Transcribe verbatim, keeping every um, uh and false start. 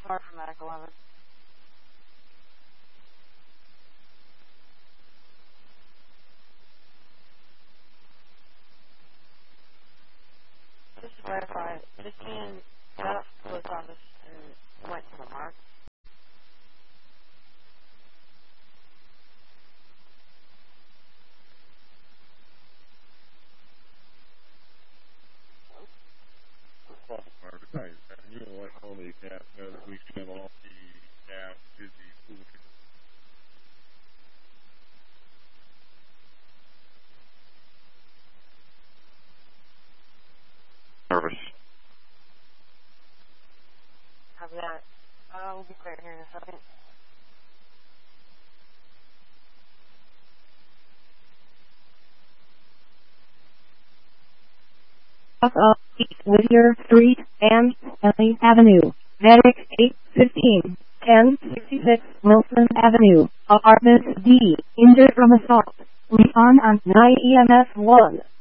far from Medic eleven. Just to clarify, this man got out of the post office and went to the mark. You know what, only gas knows we send off the gas to the pool. Service. Copy that. Uh, we'll be clear here in a second. Off of Whittier Street and Ellie Avenue. Medic eight fifteen, ten sixty-six Wilson Avenue, Apartment D, injured from assault. Respond on nine E M S one.